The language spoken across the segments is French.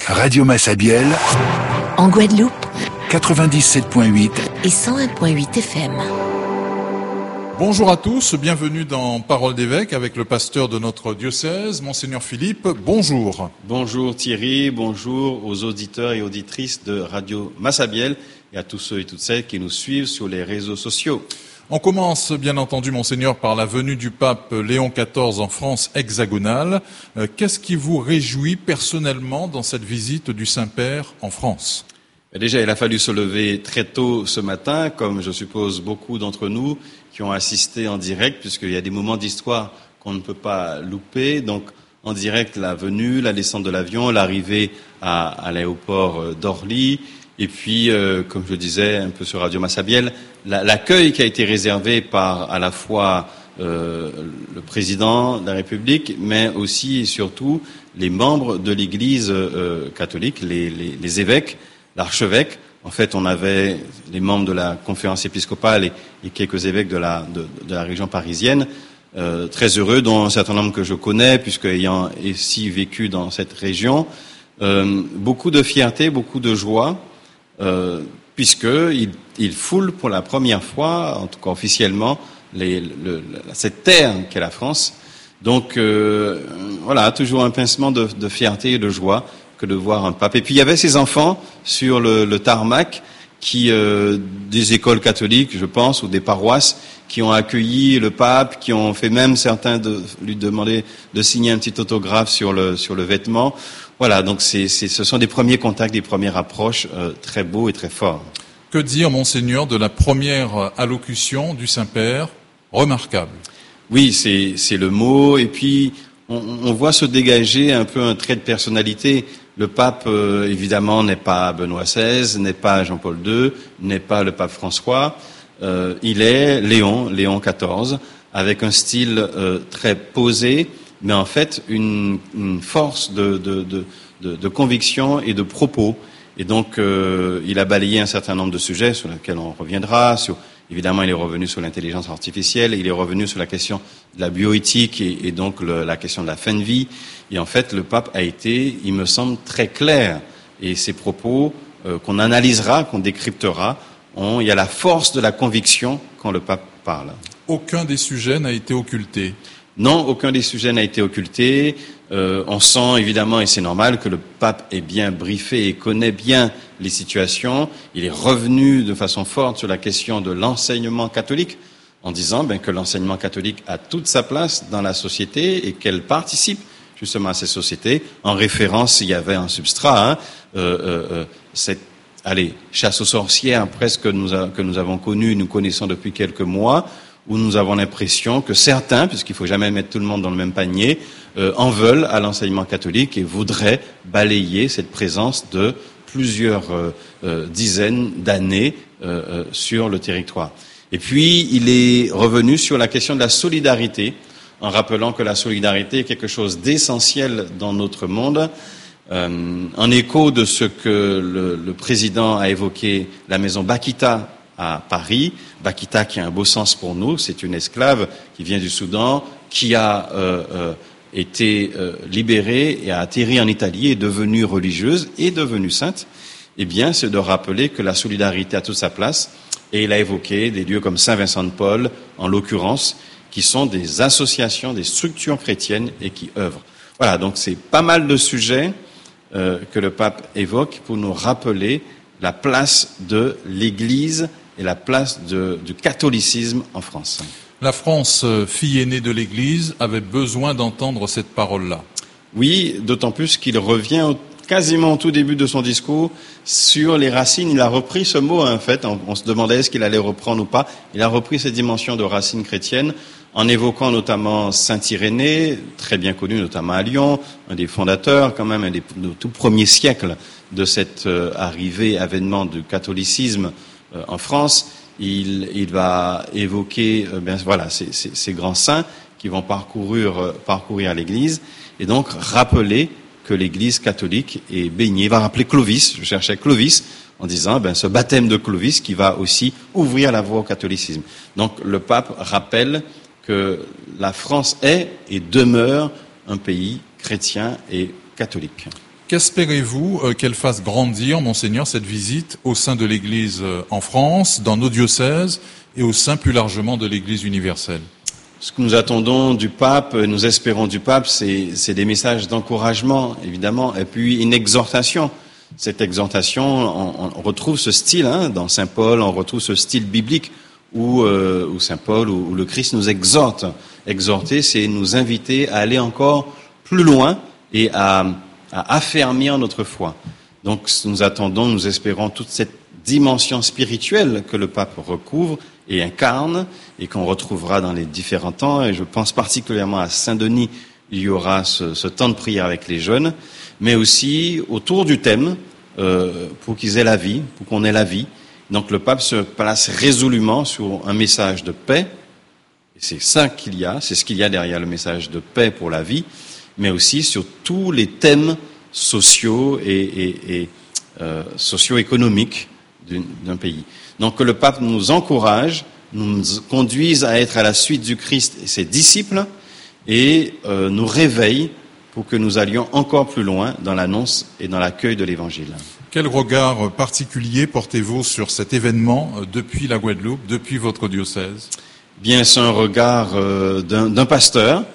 Radio Massabielle, en Guadeloupe, 97.8 et 101.8 FM. Bonjour à tous, bienvenue dans Parole d'évêque avec le pasteur de notre diocèse, Monseigneur Philippe. Bonjour. Bonjour Thierry, bonjour aux auditeurs et auditrices de Radio Massabielle et à tous ceux et toutes celles qui nous suivent sur les réseaux sociaux. On commence bien entendu, Monseigneur, par la venue du pape Léon XIV en France hexagonale. Qu'est-ce qui vous réjouit personnellement dans cette visite du Saint-Père en France ? Déjà, il a fallu se lever très tôt ce matin, comme je suppose beaucoup d'entre nous qui ont assisté en direct, puisqu'il y a des moments d'histoire qu'on ne peut pas louper. Donc, en direct, la venue, la descente de l'avion, l'arrivée à l'aéroport d'Orly, et puis, comme je disais un peu sur Radio Massabielle, l'accueil qui a été réservé par à la fois le président de la République, mais aussi et surtout les membres de l'Église catholique, les évêques, l'archevêque. En fait, on avait les membres de la conférence épiscopale et quelques évêques de la région parisienne, très heureux, dont un certain nombre que je connais, puisque ayant aussi vécu dans cette région. Beaucoup de fierté, beaucoup de joie, puisqu'il foule pour la première fois, en tout cas officiellement, cette terre qu'est la France. Donc, voilà, toujours un pincement de fierté et de joie que de voir un pape. Et puis il y avait ces enfants sur le tarmac des écoles catholiques, je pense, ou des paroisses, qui ont accueilli le pape, qui ont fait même certains lui demander de signer un petit autographe sur le vêtement. Voilà, donc ce sont des premiers contacts, des premières approches très beaux et très forts. Que dire, Monseigneur, de la première allocution du Saint-Père ? Remarquable. Oui, c'est le mot. Et puis on voit se dégager un peu un trait de personnalité. Le pape, évidemment, n'est pas Benoît XVI, n'est pas Jean-Paul II, n'est pas le pape François. Il est Léon XIV, avec un style très posé, mais en fait une force de conviction et de propos. Et donc, il a balayé un certain nombre de sujets sur lesquels on reviendra. Évidemment, il est revenu sur l'intelligence artificielle, il est revenu sur la question de la bioéthique et donc la question de la fin de vie. Et en fait, le pape a été, il me semble, très clair. Et ses propos, qu'on analysera, qu'on décryptera, il y a la force de la conviction quand le pape parle. Aucun des sujets n'a été occulté. Non, aucun des sujets n'a été occulté. On sent évidemment, et c'est normal, que le pape est bien briefé et connaît bien les situations. Il est revenu de façon forte sur la question de l'enseignement catholique, en disant que l'enseignement catholique a toute sa place dans la société et qu'elle participe justement à ces sociétés. En référence, il y avait un substrat, cette chasse aux sorcières presque que nous avons connue, nous connaissons depuis quelques mois, où nous avons l'impression que certains, puisqu'il faut jamais mettre tout le monde dans le même panier, en veulent à l'enseignement catholique et voudraient balayer cette présence de plusieurs dizaines d'années sur le territoire. Et puis, il est revenu sur la question de la solidarité, en rappelant que la solidarité est quelque chose d'essentiel dans notre monde. En écho de ce que le président a évoqué, la maison Bakita à Paris, Bakita qui a un beau sens pour nous, c'est une esclave qui vient du Soudan, qui a été libérée et a atterri en Italie, est devenue religieuse et devenue sainte. Eh bien, c'est de rappeler que la solidarité a toute sa place. Et il a évoqué des lieux comme Saint-Vincent-de-Paul, en l'occurrence, qui sont des associations, des structures chrétiennes et qui œuvrent. Voilà, donc c'est pas mal de sujets que le pape évoque pour nous rappeler la place de l'Église et la place du catholicisme en France. La France, fille aînée de l'Église, avait besoin d'entendre cette parole-là. Oui, d'autant plus qu'il revient quasiment au tout début de son discours sur les racines. Il a repris ce mot, en fait. On se demandait est-ce qu'il allait reprendre ou pas. Il a repris cette dimension de racines chrétiennes en évoquant notamment Saint Irénée, très bien connu notamment à Lyon, un des fondateurs quand même, un des tout premiers siècles de cette avènement du catholicisme en France. Il va évoquer ces grands saints qui vont parcourir l'Église et donc rappeler que l'Église catholique est baignée. Il va rappeler Clovis, je cherchais Clovis, en disant ce baptême de Clovis qui va aussi ouvrir la voie au catholicisme. Donc le pape rappelle que la France est et demeure un pays chrétien et catholique. Qu'espérez-vous qu'elle fasse grandir, Monseigneur, cette visite au sein de l'Église en France, dans nos diocèses et au sein plus largement de l'Église universelle? Ce que nous attendons du pape, nous espérons du pape, c'est des messages d'encouragement, évidemment, et puis une exhortation. Cette exhortation, on retrouve ce style dans Saint Paul, on retrouve ce style biblique où Saint Paul, où le Christ nous exhorte. Exhorter, c'est nous inviter à aller encore plus loin et à affermir notre foi. Donc nous attendons, nous espérons toute cette dimension spirituelle que le pape recouvre et incarne et qu'on retrouvera dans les différents temps. Et je pense particulièrement à Saint-Denis, il y aura ce temps de prière avec les jeunes, mais aussi autour du thème pour qu'ils aient la vie, pour qu'on ait la vie. Donc le pape se place résolument sur un message de paix. Et c'est ça qu'il y a, c'est ce qu'il y a derrière le message de paix pour la vie, mais aussi sur tous les thèmes sociaux et socio-économiques d'un pays. Donc que le pape nous encourage, nous conduise à être à la suite du Christ et ses disciples, et nous réveille pour que nous allions encore plus loin dans l'annonce et dans l'accueil de l'Évangile. Quel regard particulier portez-vous sur cet événement depuis la Guadeloupe, depuis votre diocèse? Bien, c'est un regard d'un pasteur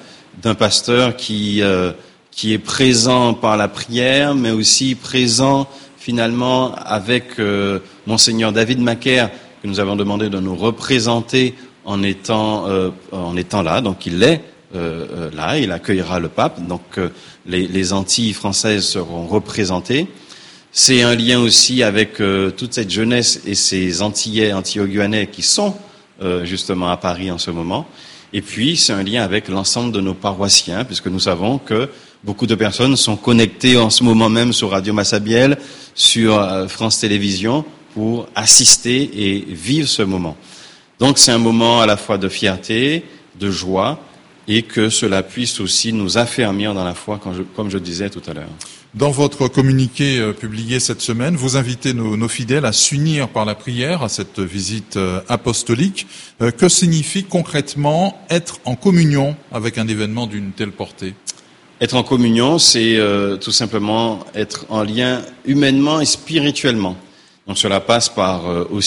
qui est présent par la prière, mais aussi présent finalement avec Monseigneur David Macaire, que nous avons demandé de nous représenter en étant là. Donc il est là, il accueillera le pape. Donc les Antilles françaises seront représentées. C'est un lien aussi avec toute cette jeunesse et ces Antillais, Antillo-Guyanais qui sont justement à Paris en ce moment. Et puis c'est un lien avec l'ensemble de nos paroissiens, puisque nous savons que beaucoup de personnes sont connectées en ce moment même sur Radio Massabielle, sur France Télévisions, pour assister et vivre ce moment. Donc c'est un moment à la fois de fierté, de joie, et que cela puisse aussi nous affermir dans la foi, comme je disais tout à l'heure. Dans votre communiqué publié cette semaine, vous invitez nos fidèles à s'unir par la prière à cette visite apostolique. Que signifie concrètement être en communion avec un événement d'une telle portée? Être en communion, c'est tout simplement être en lien humainement et spirituellement. Donc cela passe par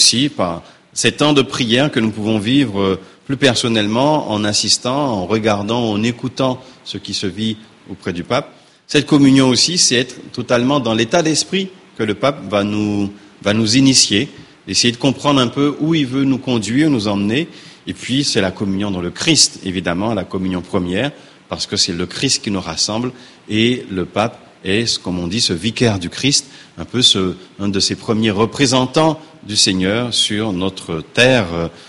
ces temps de prière que nous pouvons vivre plus personnellement en assistant, en regardant, en écoutant ce qui se vit auprès du pape. Cette communion aussi, c'est être totalement dans l'état d'esprit que le pape va nous initier, essayer de comprendre un peu où il veut nous conduire, nous emmener. Et puis c'est la communion dans le Christ, évidemment, la communion première, parce que c'est le Christ qui nous rassemble, et le pape est, comme on dit, ce vicaire du Christ, un peu un de ces premiers représentants du Seigneur sur notre terre.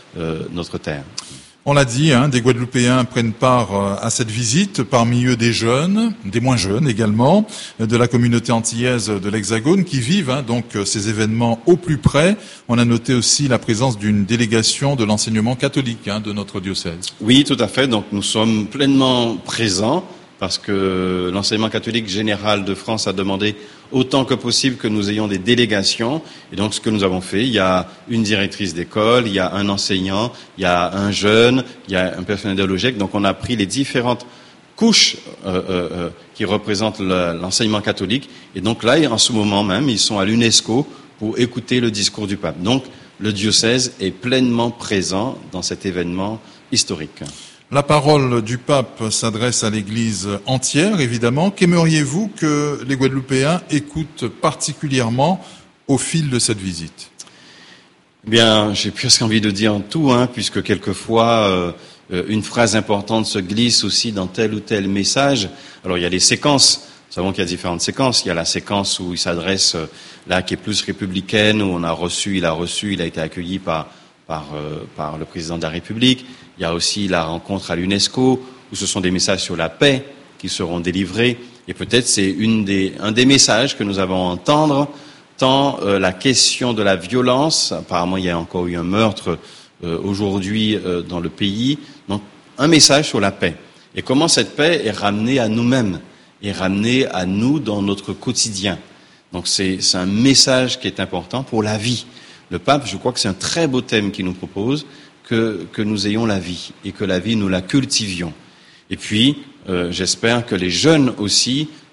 On l'a dit, des Guadeloupéens prennent part à cette visite, parmi eux des jeunes, des moins jeunes également, de la communauté antillaise de l'Hexagone qui vivent donc ces événements au plus près. On a noté aussi la présence d'une délégation de l'enseignement catholique de notre diocèse. Oui, tout à fait. Donc nous sommes pleinement présents parce que l'enseignement catholique général de France a demandé autant que possible que nous ayons des délégations. Et donc, ce que nous avons fait, il y a une directrice d'école, il y a un enseignant, il y a un jeune, il y a un personnel de l'OGEC. Donc, on a pris les différentes couches qui représentent l'enseignement catholique. Et donc là, en ce moment même, ils sont à l'UNESCO pour écouter le discours du pape. Donc, le diocèse est pleinement présent dans cet événement historique. La parole du pape s'adresse à l'Église entière, évidemment. Qu'aimeriez-vous que les Guadeloupéens écoutent particulièrement au fil de cette visite? Bien, j'ai presque envie de dire tout, puisque quelquefois une phrase importante se glisse aussi dans tel ou tel message. Alors il y a les séquences. Nous savons qu'il y a différentes séquences. Il y a la séquence où il s'adresse là, qui est plus républicaine, où il a été accueilli par le président de la République. Il y a aussi la rencontre à l'UNESCO, où ce sont des messages sur la paix qui seront délivrés. Et peut-être c'est un des messages que nous avons à entendre, tant la question de la violence. Apparemment, il y a encore eu un meurtre aujourd'hui dans le pays. Donc, un message sur la paix. Et comment cette paix est ramenée à nous-mêmes, est ramenée à nous dans notre quotidien. Donc, c'est un message qui est important pour la vie. Le pape, je crois que c'est un très beau thème qu'il nous propose, que nous ayons la vie et que la vie, nous la cultivions. Et puis, j'espère que les jeunes aussi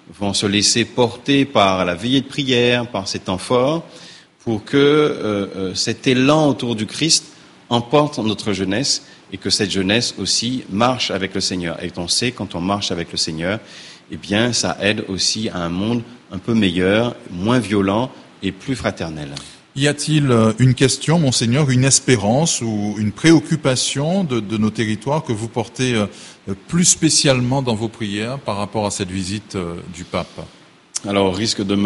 vont se laisser porter par la veillée de prière, par ces temps forts, pour que cet élan autour du Christ emporte notre jeunesse et que cette jeunesse aussi marche avec le Seigneur. Et on sait, quand on marche avec le Seigneur, eh bien, ça aide aussi à un monde un peu meilleur, moins violent et plus fraternel. Y a-t-il une question, Monseigneur, une espérance ou une préoccupation de nos territoires que vous portez plus spécialement dans vos prières par rapport à cette visite du pape? Alors, au risque de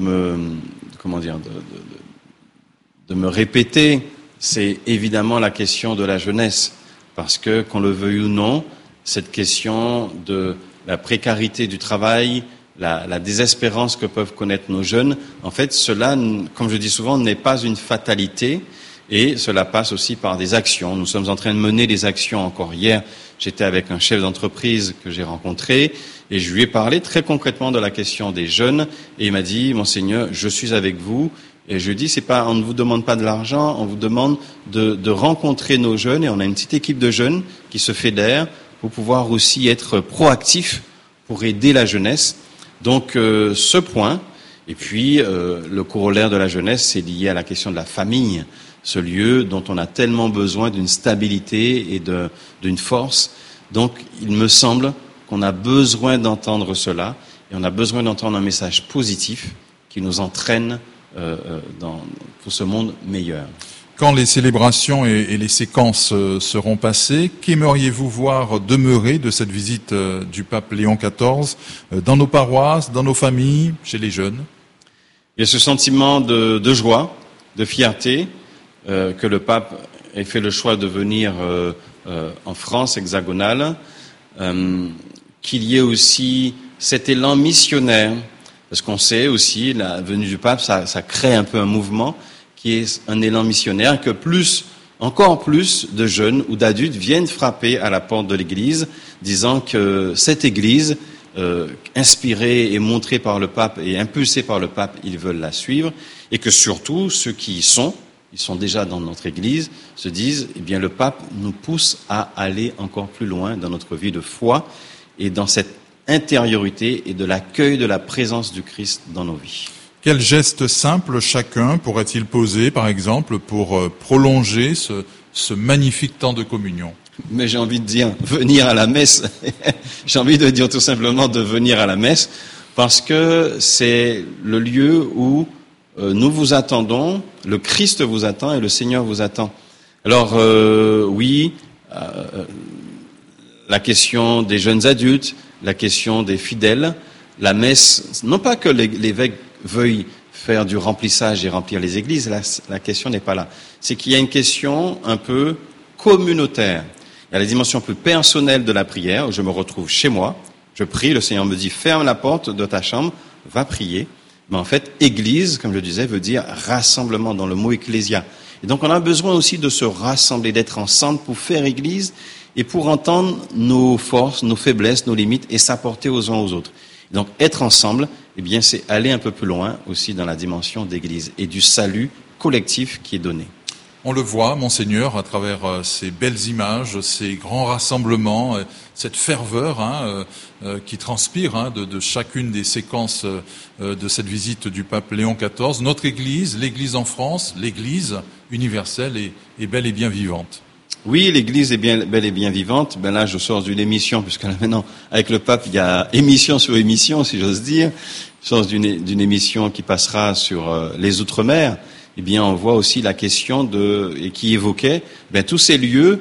me répéter, c'est évidemment la question de la jeunesse. Parce que, qu'on le veuille ou non, cette question de la précarité du travail, la désespérance que peuvent connaître nos jeunes, en fait, cela, comme je dis souvent, n'est pas une fatalité et cela passe aussi par des actions. Nous sommes en train de mener des actions. Encore hier, j'étais avec un chef d'entreprise que j'ai rencontré et je lui ai parlé très concrètement de la question des jeunes et il m'a dit, Monseigneur, je suis avec vous. Et je dis, on ne vous demande pas de l'argent, on vous demande de rencontrer nos jeunes et on a une petite équipe de jeunes qui se fédèrent pour pouvoir aussi être proactifs pour aider la jeunesse. Donc ce point, et puis le corollaire de la jeunesse, c'est lié à la question de la famille, ce lieu dont on a tellement besoin d'une stabilité et d'une force. Donc il me semble qu'on a besoin d'entendre cela et on a besoin d'entendre un message positif qui nous entraîne pour ce monde meilleur. Quand les célébrations et les séquences seront passées, qu'aimeriez-vous voir demeurer de cette visite du pape Léon XIV dans nos paroisses, dans nos familles, chez les jeunes? Il y a ce sentiment de joie, de fierté, que le pape ait fait le choix de venir en France hexagonale, qu'il y ait aussi cet élan missionnaire, parce qu'on sait aussi, la venue du pape, ça crée un peu un mouvement qui est un élan missionnaire, que encore plus de jeunes ou d'adultes viennent frapper à la porte de l'Église, disant que cette Église, inspirée et montrée par le pape et impulsée par le pape, ils veulent la suivre, et que surtout, ceux qui y sont, ils sont déjà dans notre Église, se disent, eh bien, le pape nous pousse à aller encore plus loin dans notre vie de foi et dans cette intériorité et de l'accueil de la présence du Christ dans nos vies. Quel geste simple chacun pourrait-il poser, par exemple, pour prolonger ce magnifique temps de communion? Mais j'ai envie de dire venir à la messe. J'ai envie de dire tout simplement de venir à la messe, parce que c'est le lieu où nous vous attendons, le Christ vous attend et le Seigneur vous attend. Alors la question des jeunes adultes, la question des fidèles, la messe, non pas que l'évêque veuille faire du remplissage et remplir les églises, la question n'est pas là. C'est qu'il y a une question un peu communautaire. Il y a la dimension plus personnelle de la prière, où je me retrouve chez moi, je prie, le Seigneur me dit, ferme la porte de ta chambre, va prier. Mais en fait, église, comme je disais, veut dire rassemblement dans le mot ecclésia. Et donc on a besoin aussi de se rassembler, d'être ensemble pour faire église et pour entendre nos forces, nos faiblesses, nos limites et s'apporter aux uns aux autres. Donc être ensemble, eh bien, c'est aller un peu plus loin aussi dans la dimension d'église et du salut collectif qui est donné. On le voit, Monseigneur, à travers ces belles images, ces grands rassemblements, cette ferveur qui transpire de chacune des séquences de cette visite du pape Léon XIV. Notre Église, l'Église en France, l'Église universelle est belle et bien vivante. Oui, l'Église est belle et bien vivante. Ben là, je sors d'une émission, puisque là maintenant, avec le pape, il y a émission sur émission, si j'ose dire. Je sors d'une émission qui passera sur les Outre-mer. Eh bien, on voit aussi la question et qui évoquait tous ces lieux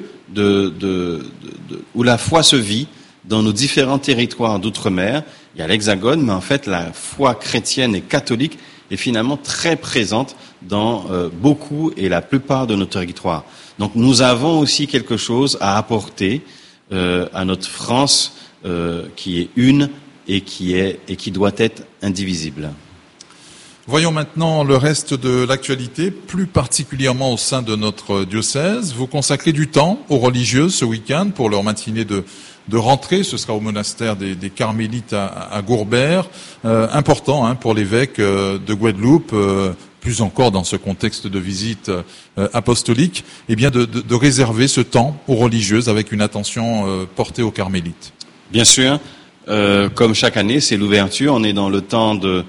où la foi se vit dans nos différents territoires d'outre-mer. Il y a l'Hexagone, mais en fait, la foi chrétienne et catholique est finalement très présente dans beaucoup et la plupart de nos territoires. Donc, nous avons aussi quelque chose à apporter à notre France qui est une et qui doit être indivisible. Voyons maintenant le reste de l'actualité, plus particulièrement au sein de notre diocèse. Vous consacrez du temps aux religieuses ce week-end pour leur matinée de rentrée. Ce sera au monastère des Carmélites à Gourbert. Important pour l'évêque de Guadeloupe, plus encore dans ce contexte de visite apostolique, eh bien de réserver ce temps aux religieuses avec une attention portée aux Carmélites. Bien sûr. Comme chaque année, c'est l'ouverture. On est dans le temps de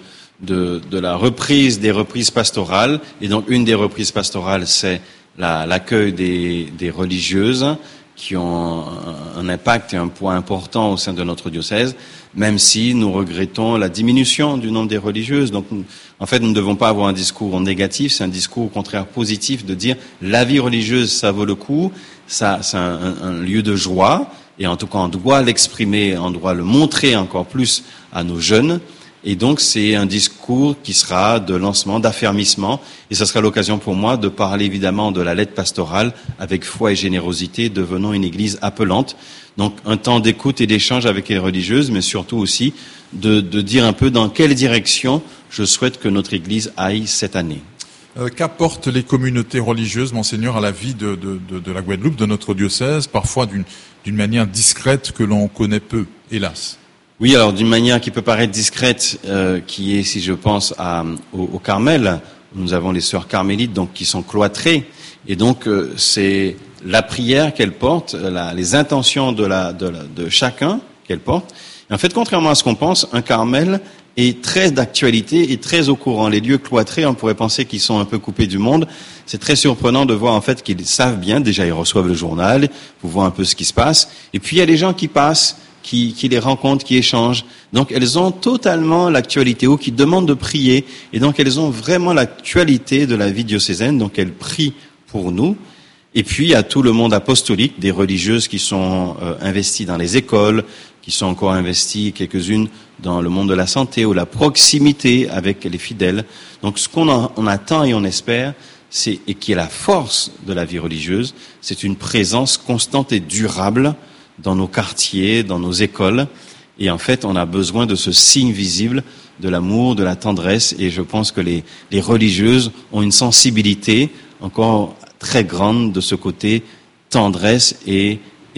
la reprise des reprises pastorales. Et donc, une des reprises pastorales, c'est l'accueil des religieuses qui ont un impact et un poids important au sein de notre diocèse, même si nous regrettons la diminution du nombre des religieuses. Donc, en fait, nous ne devons pas avoir un discours négatif, c'est un discours au contraire positif de dire la vie religieuse, ça vaut le coup, ça, c'est un lieu de joie, et en tout cas, on doit l'exprimer, on doit le montrer encore plus à nos jeunes. Et donc, c'est un discours qui sera de lancement, d'affermissement. Et ce sera l'occasion pour moi de parler évidemment de la lettre pastorale avec foi et générosité, devenant une église appelante. Donc, un temps d'écoute et d'échange avec les religieuses, mais surtout aussi de dire un peu dans quelle direction je souhaite que notre église aille cette année. Qu'apportent les communautés religieuses, Monseigneur, à la vie de la Guadeloupe, de notre diocèse, parfois d'une manière discrète que l'on connaît peu, hélas? Oui, alors d'une manière qui peut paraître discrète, qui est, si je pense au Carmel, nous avons les sœurs carmélites donc qui sont cloîtrées, et donc c'est la prière qu'elles portent, les intentions de chacun qu'elles portent. Et en fait, contrairement à ce qu'on pense, un Carmel est très d'actualité et très au courant. Les lieux cloîtrés, on pourrait penser qu'ils sont un peu coupés du monde. C'est très surprenant de voir en fait qu'ils savent bien. Déjà, ils reçoivent le journal, vous voyez un peu ce qui se passe. Et puis il y a les gens qui passent, qui les rencontrent, qui échangent. Donc elles ont totalement l'actualité ou qui demandent de prier. Et donc elles ont vraiment l'actualité de la vie diocésaine. Donc elles prient pour nous. Et puis il y a tout le monde apostolique, des religieuses qui sont investies dans les écoles, qui sont encore investies, quelques-unes, dans le monde de la santé ou la proximité avec les fidèles. Donc ce qu'on attend et on espère, et qui est la force de la vie religieuse, c'est une présence constante et durable dans nos quartiers, dans nos écoles. Et en fait, on a besoin de ce signe visible de l'amour, de la tendresse. Et je pense que les religieuses ont une sensibilité encore très grande de ce côté tendresse et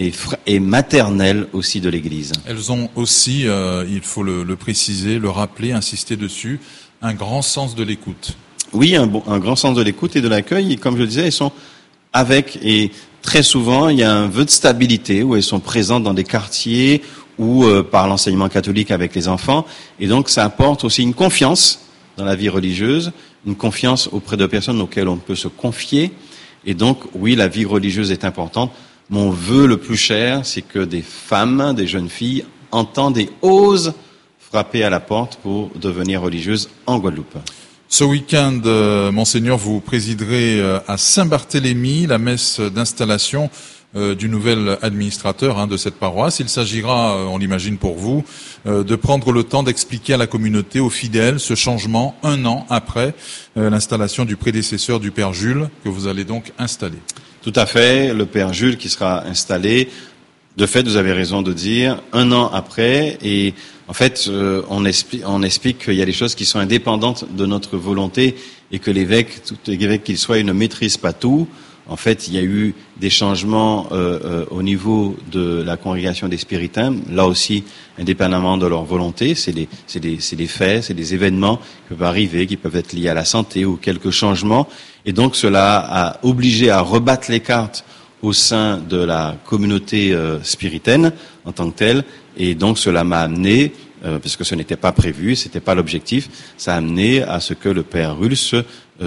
maternelle aussi de l'Église. Elles ont aussi, il faut le préciser, le rappeler, insister dessus, un grand sens de l'écoute. Oui, un grand sens de l'écoute et de l'accueil. Et comme je le disais, elles sont avec, et très souvent, il y a un vœu de stabilité où elles sont présentes dans des quartiers ou par l'enseignement catholique avec les enfants. Et donc, ça apporte aussi une confiance dans la vie religieuse, une confiance auprès de personnes auxquelles on peut se confier. Et donc, oui, la vie religieuse est importante. Mon vœu le plus cher, c'est que des femmes, des jeunes filles, entendent et osent frapper à la porte pour devenir religieuses en Guadeloupe. Ce week-end, Monseigneur, vous présiderez à Saint-Barthélemy la messe d'installation du nouvel administrateur de cette paroisse. Il s'agira, on l'imagine pour vous, de prendre le temps d'expliquer à la communauté, aux fidèles, ce changement 1 an après l'installation du prédécesseur du Père Jules, que vous allez donc installer. Tout à fait, le Père Jules qui sera installé. De fait, vous avez raison de dire, 1 an après, et en fait, on explique qu'il y a des choses qui sont indépendantes de notre volonté et que l'évêque, tout évêque qu'il soit, il ne maîtrise pas tout. En fait, il y a eu des changements au niveau de la congrégation des Spiritains, là aussi, indépendamment de leur volonté. C'est des faits, c'est des événements qui peuvent arriver, qui peuvent être liés à la santé ou quelques changements. Et donc, cela a obligé à rebattre les cartes au sein de la communauté spiritaine en tant que telle. Et donc, cela m'a amené, parce que ce n'était pas prévu, c'était pas l'objectif, ça a amené à ce que le Père Rulce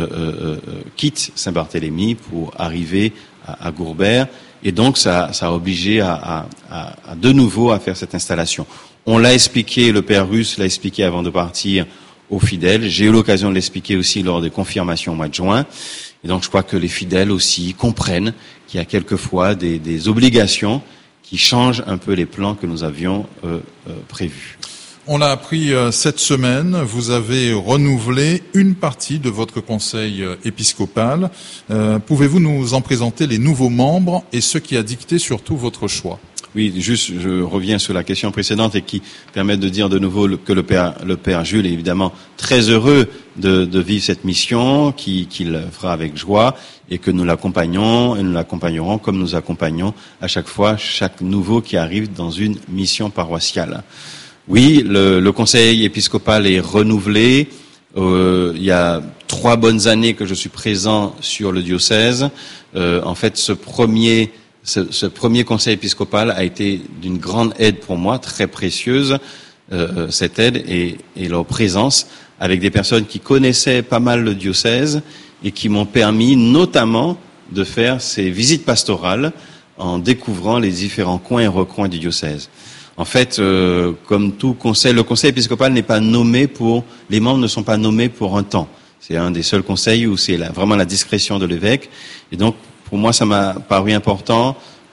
quitte Saint-Barthélemy pour arriver à Gourbert. Et donc, ça a obligé à de nouveau à faire cette installation. On l'a expliqué, le Père Rulce l'a expliqué avant de partir aux fidèles. J'ai eu l'occasion de l'expliquer aussi lors des confirmations au mois de juin. Et donc, je crois que les fidèles aussi comprennent qu'il y a quelquefois des obligations qui changent un peu les plans que nous avions prévus. On l'a appris cette semaine, vous avez renouvelé une partie de votre conseil épiscopal. Pouvez-vous nous en présenter les nouveaux membres et ce qui a dicté surtout votre choix ? Oui, juste, je reviens sur la question précédente et qui permet de dire de nouveau que le Père Jules est évidemment très heureux de vivre cette mission, qu'il fera avec joie et que nous l'accompagnons et nous l'accompagnerons comme nous accompagnons à chaque fois chaque nouveau qui arrive dans une mission paroissiale. Oui, le conseil épiscopal est renouvelé. Il y a 3 bonnes années que je suis présent sur le diocèse. En fait, ce premier conseil épiscopal a été d'une grande aide pour moi, très précieuse, cette aide et leur présence avec des personnes qui connaissaient pas mal le diocèse et qui m'ont permis notamment de faire ces visites pastorales en découvrant les différents coins et recoins du diocèse. En fait, comme tout conseil, le conseil épiscopal n'est pas nommé les membres ne sont pas nommés pour un temps. C'est un des seuls conseils où c'est vraiment la discrétion de l'évêque. Et donc, pour moi, ça m'a paru important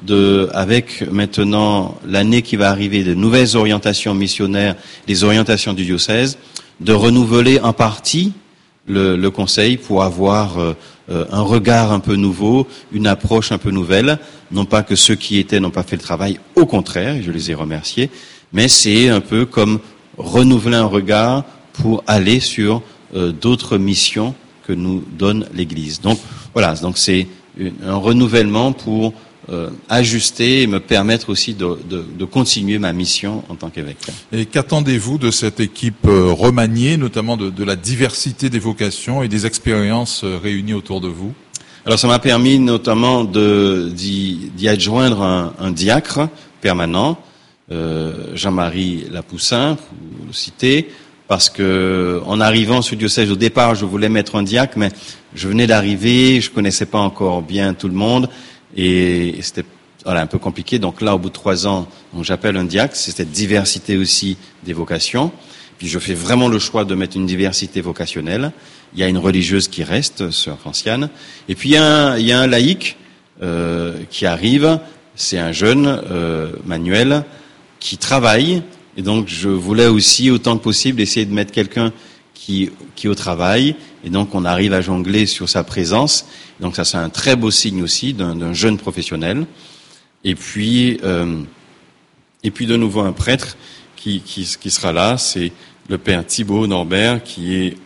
avec maintenant l'année qui va arriver, de nouvelles orientations missionnaires, les orientations du diocèse, de renouveler en partie le conseil pour avoir un regard un peu nouveau, une approche un peu nouvelle. Non pas que ceux qui étaient n'ont pas fait le travail, au contraire, je les ai remerciés, mais c'est un peu comme renouveler un regard pour aller sur d'autres missions que nous donne l'Église. Donc voilà, donc c'est un renouvellement pour ajuster et me permettre aussi de continuer ma mission en tant qu'évêque. Et qu'attendez-vous de cette équipe remaniée, notamment de la diversité des vocations et des expériences réunies autour de vous? Alors ça m'a permis notamment d'y adjoindre un diacre permanent, Jean-Marie Lapoussin, pour le citer, parce que en arrivant sur le diocèse, au départ, je voulais mettre un diacre, mais je venais d'arriver, je connaissais pas encore bien tout le monde, et c'était un peu compliqué. Donc là, au bout de 3 ans, donc j'appelle un diacre. C'est cette diversité aussi des vocations. Puis je fais vraiment le choix de mettre une diversité vocationnelle. Il y a une religieuse qui reste, sœur Franciane. Et puis il y a un laïc qui arrive. C'est un jeune, Manuel, qui travaille. Et donc je voulais aussi, autant que possible, essayer de mettre quelqu'un qui est au travail. Et donc on arrive à jongler sur sa présence. Donc ça, c'est un très beau signe aussi d'un jeune professionnel. Et puis de nouveau un prêtre qui sera là, c'est le père Thibaut Norbert, qui est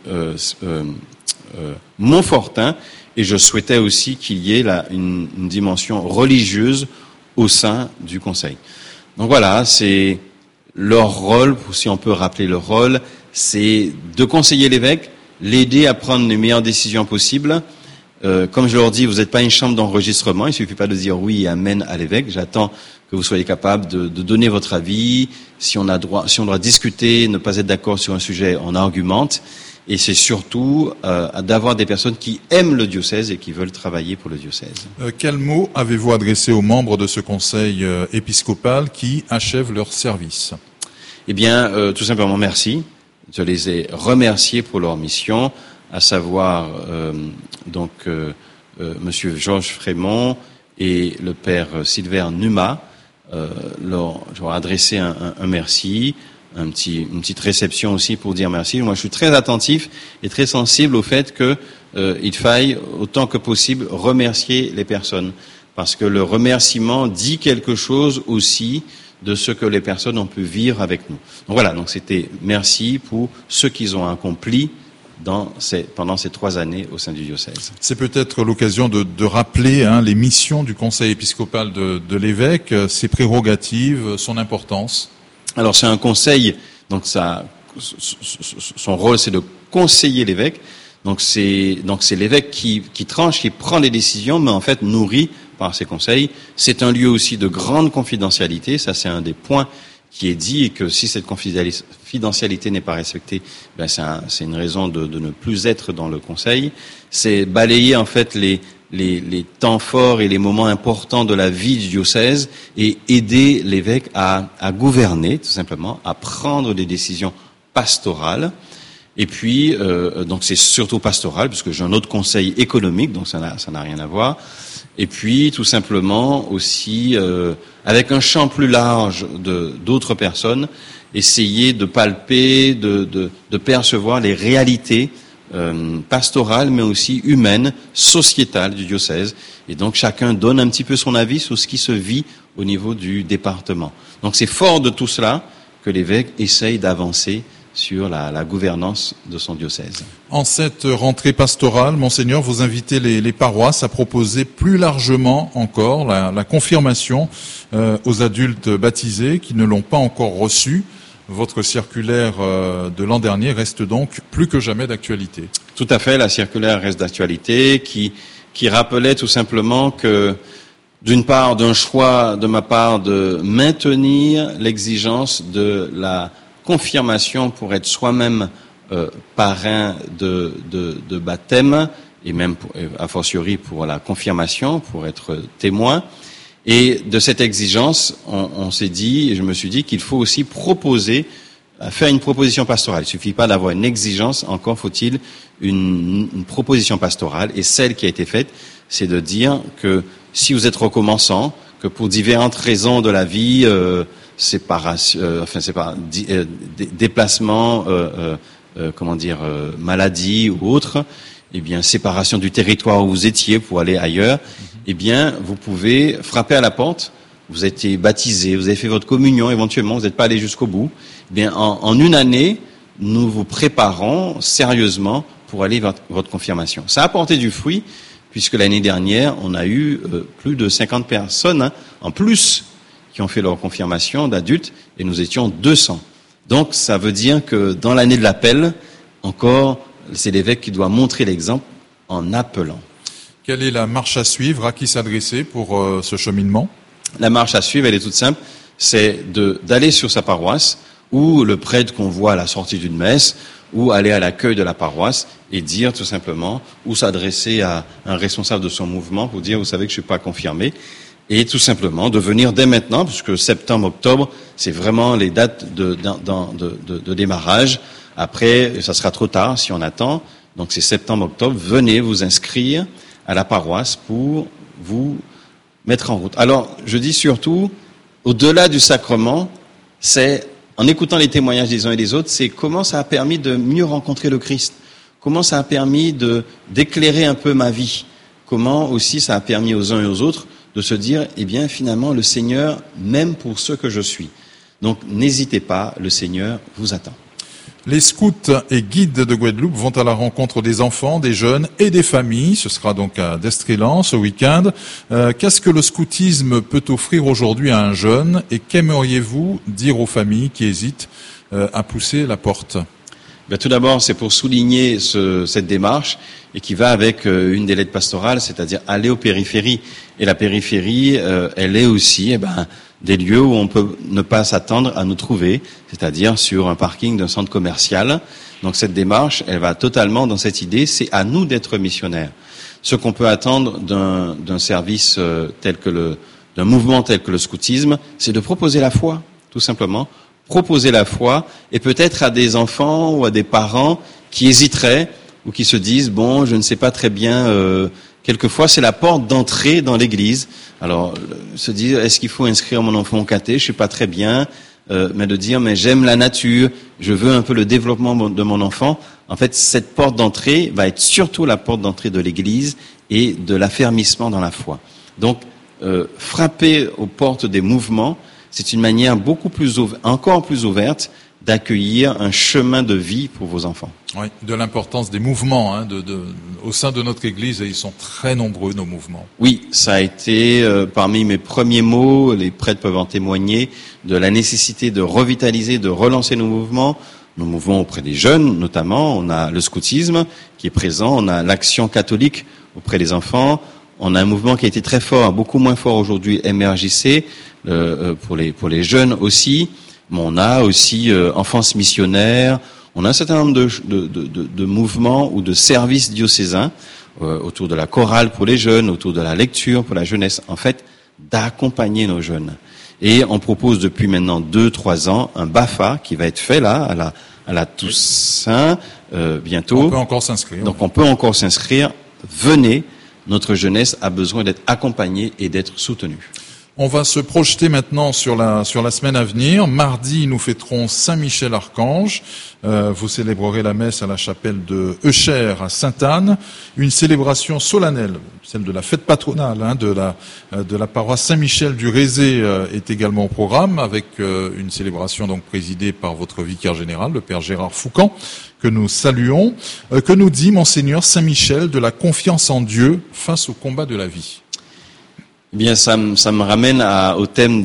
Montfortin. Et je souhaitais aussi qu'il y ait une dimension religieuse au sein du conseil. Donc voilà, c'est leur rôle, si on peut rappeler leur rôle, c'est de conseiller l'évêque, l'aider à prendre les meilleures décisions possibles. Comme je leur dis, vous n'êtes pas une chambre d'enregistrement, il ne suffit pas de dire oui et amen à l'évêque. J'attends que vous soyez capable de donner votre avis. Si on doit discuter, ne pas être d'accord sur un sujet, on argumente. Et c'est surtout d'avoir des personnes qui aiment le diocèse et qui veulent travailler pour le diocèse. Quel mot avez-vous adressé aux membres de ce conseil épiscopal qui achèvent leur service? Eh bien, tout simplement merci. Je les ai remerciés pour leur mission, à savoir Monsieur Georges Frémont et le père Sylvain Numa. Leur adressé un merci, une petite réception aussi pour dire merci. Moi, je suis très attentif et très sensible au fait que il faille autant que possible remercier les personnes, parce que le remerciement dit quelque chose aussi de ce que les personnes ont pu vivre avec nous. Donc voilà, donc c'était merci pour ce qu'ils ont accompli pendant ces 3 années au sein du diocèse. C'est peut-être l'occasion de rappeler les missions du conseil épiscopal de l'évêque, ses prérogatives, son importance. Alors c'est un conseil, donc son rôle c'est de conseiller l'évêque. Donc c'est l'évêque qui tranche, qui prend les décisions, mais en fait nourri par ses conseils. C'est un lieu aussi de grande confidentialité. Ça, c'est un des points qui est dit, et que si cette confidentialité n'est pas respectée, c'est une raison de ne plus être dans le conseil. C'est balayer en fait les temps forts et les moments importants de la vie du diocèse et aider l'évêque à gouverner, tout simplement, à prendre des décisions pastorales. Et puis, donc c'est surtout pastoral, puisque j'ai un autre conseil économique, donc ça n'a rien à voir. Et puis, tout simplement aussi, avec un champ plus large d'autres personnes, essayer de palper, de percevoir les réalités pastorales, mais aussi humaines, sociétales du diocèse. Et donc, chacun donne un petit peu son avis sur ce qui se vit au niveau du département. Donc, c'est fort de tout cela que l'évêque essaye d'avancer sur la gouvernance de son diocèse. En cette rentrée pastorale, Monseigneur, vous invitez les paroisses à proposer plus largement encore la confirmation aux adultes baptisés qui ne l'ont pas encore reçue. Votre circulaire de l'an dernier reste donc plus que jamais d'actualité. Tout à fait, la circulaire reste d'actualité, qui rappelait tout simplement que d'une part, d'un choix de ma part de maintenir l'exigence de la confirmation pour être soi-même parrain de baptême, et même a fortiori pour la confirmation, pour être témoin. Et de cette exigence, on s'est dit, et je me suis dit qu'il faut aussi faire une proposition pastorale. Il suffit pas d'avoir une exigence, encore faut-il une proposition pastorale. Et celle qui a été faite, c'est de dire que si vous êtes recommençant, que pour différentes raisons de la vie, déplacement, maladie ou autre, eh bien, séparation du territoire où vous étiez pour aller ailleurs, eh bien, vous pouvez frapper à la porte. Vous êtes baptisé, vous avez fait votre communion, éventuellement, vous n'êtes pas allé jusqu'au bout. Eh bien, en une année, nous vous préparons sérieusement pour aller vers votre confirmation. Ça a porté du fruit, puisque l'année dernière, on a eu plus de 50 personnes en plus qui ont fait leur confirmation d'adultes, et nous étions 200. Donc, ça veut dire que dans l'année de l'appel, encore, c'est l'évêque qui doit montrer l'exemple en appelant. Quelle est la marche à suivre? À qui s'adresser pour ce cheminement? La marche à suivre, elle est toute simple. C'est d'aller sur sa paroisse, ou le prêtre qu'on voit à la sortie d'une messe, ou aller à l'accueil de la paroisse et dire tout simplement, ou s'adresser à un responsable de son mouvement pour dire, vous savez que je suis pas confirmé, et tout simplement de venir dès maintenant, puisque septembre, octobre, c'est vraiment les dates de démarrage. Après, ça sera trop tard si on attend. Donc c'est septembre, octobre. Venez vous inscrire à la paroisse pour vous mettre en route. Alors, je dis surtout, au-delà du sacrement, c'est, en écoutant les témoignages des uns et des autres, c'est comment ça a permis de mieux rencontrer le Christ. Comment ça a permis d'éclairer un peu ma vie. Comment aussi ça a permis aux uns et aux autres de se dire, eh bien, finalement, le Seigneur m'aime pour ce que je suis. Donc, n'hésitez pas, le Seigneur vous attend. Les scouts et guides de Guadeloupe vont à la rencontre des enfants, des jeunes et des familles. Ce sera donc à d'Estrélan ce week-end. Qu'est-ce que le scoutisme peut offrir aujourd'hui à un jeune et qu'aimeriez-vous dire aux familles qui hésitent à pousser la porte? Tout d'abord, c'est pour souligner cette démarche et qui va avec une des lettres pastorales, c'est-à-dire aller aux périphéries. Et la périphérie, elle est aussi des lieux où on peut ne pas s'attendre à nous trouver, c'est-à-dire sur un parking d'un centre commercial. Donc cette démarche, elle va totalement dans cette idée, c'est à nous d'être missionnaires. Ce qu'on peut attendre d'un service d'un mouvement tel que le scoutisme, c'est de proposer la foi, tout simplement. Proposer la foi, et peut-être à des enfants ou à des parents qui hésiteraient ou qui se disent, bon, je ne sais pas très bien, quelquefois c'est la porte d'entrée dans l'église. Alors, se dire, est-ce qu'il faut inscrire mon enfant au caté? Je sais pas très bien, mais de dire, mais j'aime la nature, je veux un peu le développement de mon enfant. En fait, cette porte d'entrée va être surtout la porte d'entrée de l'église et de l'affermissement dans la foi. Donc, frapper aux portes des mouvements, c'est une manière encore plus ouverte d'accueillir un chemin de vie pour vos enfants. Oui, de l'importance des mouvements au sein de notre Église, et ils sont très nombreux, nos mouvements. Oui, ça a été parmi mes premiers mots, les prêtres peuvent en témoigner, de la nécessité de revitaliser, de relancer nos mouvements auprès des jeunes notamment. On a le scoutisme qui est présent, on a l'action catholique auprès des enfants, on a un mouvement qui a été très fort, beaucoup moins fort aujourd'hui, MRJC, pour les jeunes aussi. Mais on a aussi enfance missionnaire. On a un certain nombre de mouvements ou de services diocésains autour de la chorale pour les jeunes, autour de la lecture pour la jeunesse. En fait, d'accompagner nos jeunes. Et on propose depuis maintenant 2-3 ans un BAFA qui va être fait là à la Toussaint bientôt. On peut encore s'inscrire. Donc on peut encore s'inscrire. Venez, notre jeunesse a besoin d'être accompagnée et d'être soutenue. On va se projeter maintenant sur la semaine à venir. Mardi, nous fêterons Saint-Michel-Archange. Vous célébrerez la messe à la chapelle de Eucher à Sainte-Anne. Une célébration solennelle, celle de la fête patronale de la paroisse Saint-Michel du Rézé est également au programme, avec une célébration donc présidée par votre vicaire général, le père Gérard Foucan, que nous saluons. Que nous dit Monseigneur Saint-Michel de la confiance en Dieu face au combat de la vie? Eh bien, ça me ramène au thème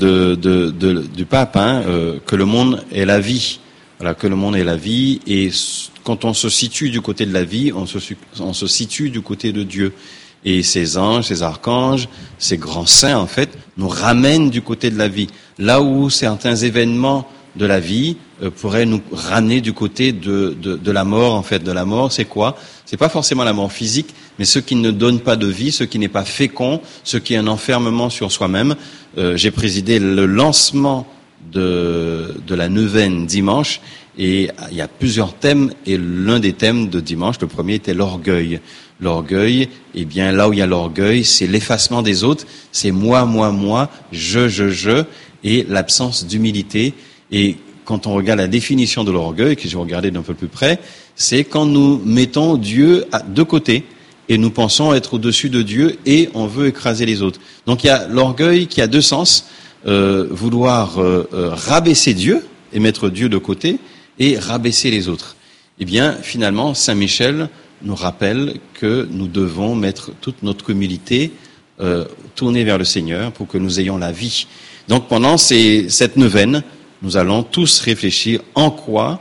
du pape, que le monde est la vie. Voilà, que le monde est la vie, et quand on se situe du côté de la vie, on se situe du côté de Dieu. Et ces anges, ces archanges, ces grands saints, en fait, nous ramènent du côté de la vie. Là où certains événements de la vie pourraient nous ramener du côté de la mort, en fait. De la mort, c'est quoi? C'est pas forcément la mort physique, mais ce qui ne donne pas de vie, ce qui n'est pas fécond, ce qui est un enfermement sur soi-même. J'ai présidé le lancement de la neuvaine dimanche, et il y a plusieurs thèmes, et l'un des thèmes de dimanche, le premier était l'orgueil. L'orgueil, eh bien, là où il y a l'orgueil, c'est l'effacement des autres, c'est moi, je, et l'absence d'humilité. Et quand on regarde la définition de l'orgueil, que je vais regarder d'un peu plus près, c'est quand nous mettons Dieu de côté, et nous pensons être au-dessus de Dieu, et on veut écraser les autres. Donc il y a l'orgueil qui a deux sens, vouloir rabaisser Dieu, et mettre Dieu de côté, et rabaisser les autres. Eh bien, finalement, Saint Michel nous rappelle que nous devons mettre toute notre humilité tournée vers le Seigneur pour que nous ayons la vie. Donc pendant cette neuvaine, nous allons tous réfléchir en quoi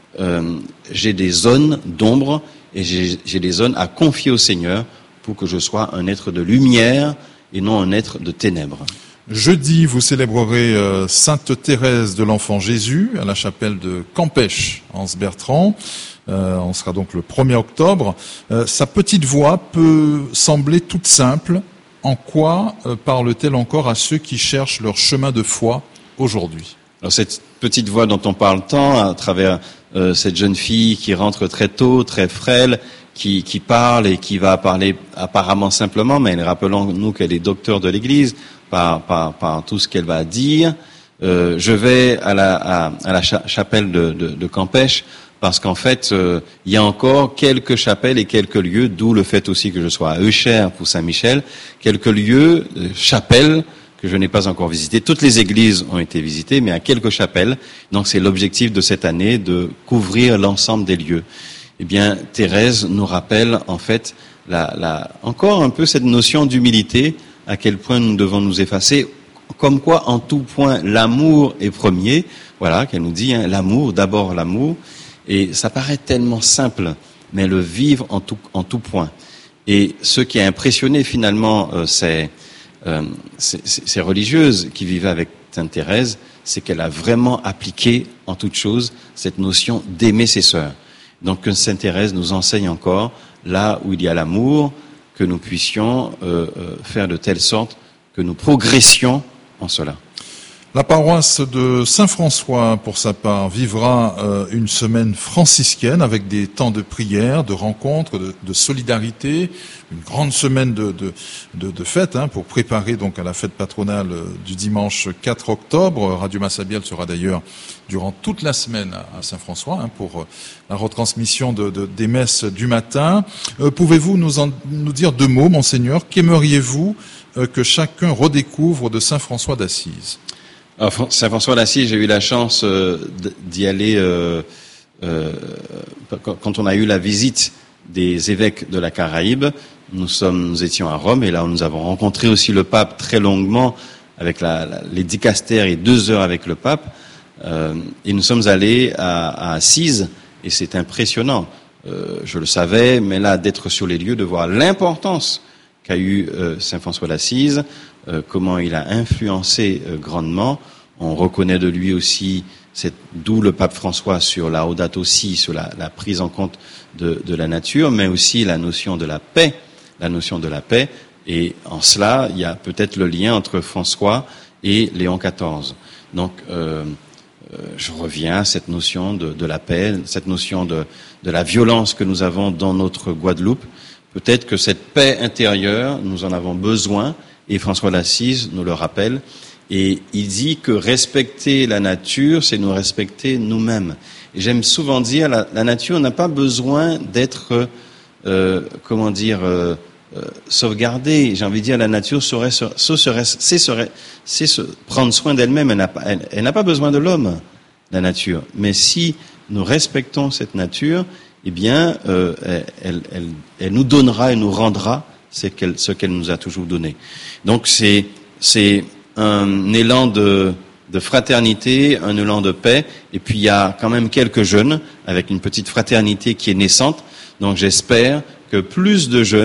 j'ai des zones d'ombre et j'ai des zones à confier au Seigneur pour que je sois un être de lumière et non un être de ténèbres. Jeudi, vous célébrerez Sainte Thérèse de l'Enfant Jésus à la chapelle de Campêche, Anse-Bertrand. On sera donc le 1er octobre. Sa petite voix peut sembler toute simple. En quoi parle-t-elle encore à ceux qui cherchent leur chemin de foi aujourd'hui? Alors cette petite voix dont on parle tant, à travers cette jeune fille qui rentre très tôt, très frêle, qui parle et qui va parler apparemment simplement, mais rappelons-nous qu'elle est docteur de l'Église, par tout ce qu'elle va dire. Je vais à la chapelle de Campêche parce qu'en fait, il y a encore quelques chapelles et quelques lieux, d'où le fait aussi que je sois à Eucher pour Saint-Michel, quelques lieux, chapelles que je n'ai pas encore visitées. Toutes les églises ont été visitées, mais à quelques chapelles. Donc c'est l'objectif de cette année de couvrir l'ensemble des lieux. Eh bien, Thérèse nous rappelle en fait encore un peu cette notion d'humilité, à quel point nous devons nous effacer, comme quoi en tout point l'amour est premier, voilà, qu'elle nous dit, hein, l'amour, d'abord l'amour, et ça paraît tellement simple, mais le vivre en tout point. Et ce qui a impressionné finalement ces religieuses qui vivaient avec Sainte Thérèse, c'est qu'elle a vraiment appliqué en toute chose cette notion d'aimer ses sœurs. Donc que Sainte Thérèse nous enseigne encore, là où il y a l'amour, que nous puissions faire de telle sorte que nous progressions en cela. La paroisse de Saint-François, pour sa part, vivra une semaine franciscaine avec des temps de prière, de rencontres, de solidarité, une grande semaine de fête pour préparer donc à la fête patronale du dimanche 4 octobre. Radio Massabielle sera d'ailleurs durant toute la semaine à Saint-François pour la retransmission des messes du matin. Pouvez-vous nous dire deux mots, Monseigneur? Qu'aimeriez-vous que chacun redécouvre de Saint-François d'Assise? Alors, Saint-François d'Assise, j'ai eu la chance d'y aller quand on a eu la visite des évêques de la Caraïbe. Nous étions à Rome et là nous avons rencontré aussi le pape très longuement avec les dicastères et 2 heures avec le pape. Et nous sommes allés à Assise et c'est impressionnant. Je le savais, mais là d'être sur les lieux, de voir l'importance qu'a eu Saint-François d'Assise, comment il a influencé grandement. On reconnaît de lui aussi, d'où le pape François sur la Laudato Si, sur la prise en compte de la nature, mais aussi la notion de la paix. Et en cela, il y a peut-être le lien entre François et Léon XIV. Donc, je reviens à cette notion de la paix, cette notion de la violence que nous avons dans notre Guadeloupe. Peut-être que cette paix intérieure, nous en avons besoin, et François d'Assise nous le rappelle, et il dit que respecter la nature, c'est nous respecter nous-mêmes. Et j'aime souvent dire, la nature n'a pas besoin d'être, sauvegardée. J'ai envie de dire, la nature c'est prendre soin d'elle-même. Elle n'a pas besoin de l'homme, la nature. Mais si nous respectons cette nature, eh bien, elle nous donnera et nous rendra ce qu'elle nous a toujours donné. Donc c'est un élan de fraternité, un élan de paix, et puis il y a quand même quelques jeunes avec une petite fraternité qui est naissante. Donc j'espère que plus de jeunes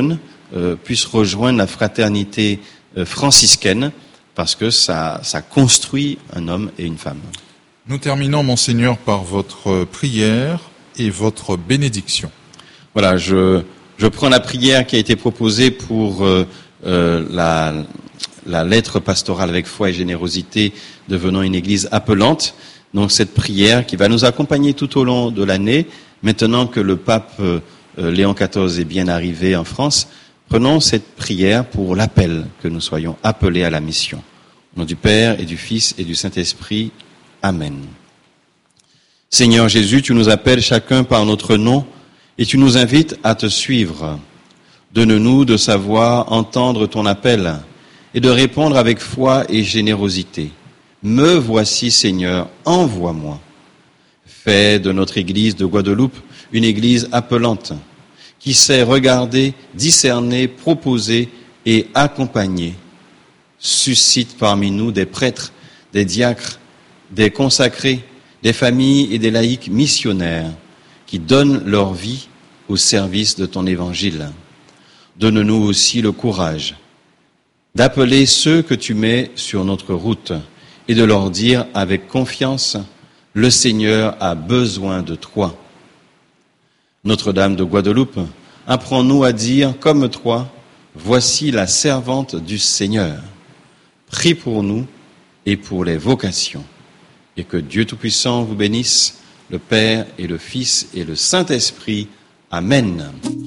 puissent rejoindre la fraternité franciscaine, parce que ça construit un homme et une femme. Nous terminons, Monseigneur, par votre prière et votre bénédiction. Voilà, je prends la prière qui a été proposée pour la lettre pastorale avec foi et générosité, devenant une église appelante. Donc cette prière qui va nous accompagner tout au long de l'année, maintenant que le pape Léon XIV est bien arrivé en France, prenons cette prière pour l'appel, que nous soyons appelés à la mission. Au nom du Père et du Fils et du Saint-Esprit. Amen. Seigneur Jésus, tu nous appelles chacun par notre nom et tu nous invites à te suivre. Donne-nous de savoir entendre ton appel et de répondre avec foi et générosité. Me voici, Seigneur, envoie-moi. Fais de notre Église de Guadeloupe une Église appelante, qui sait regarder, discerner, proposer et accompagner. Suscite parmi nous des prêtres, des diacres, des consacrés, des familles et des laïcs missionnaires qui donnent leur vie au service de ton évangile. Donne-nous aussi le courage d'appeler ceux que tu mets sur notre route et de leur dire avec confiance, le Seigneur a besoin de toi. Notre-Dame de Guadeloupe, apprends-nous à dire comme toi, voici la servante du Seigneur. Prie pour nous et pour les vocations. Et que Dieu Tout-Puissant vous bénisse, le Père et le Fils et le Saint-Esprit. Amen.